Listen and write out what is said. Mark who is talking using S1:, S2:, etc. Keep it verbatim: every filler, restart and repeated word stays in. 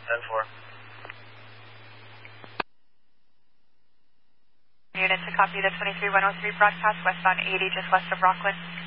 S1: ten four.
S2: Unit to copy the twenty-three one oh three broadcast westbound eighty just west of Rockland.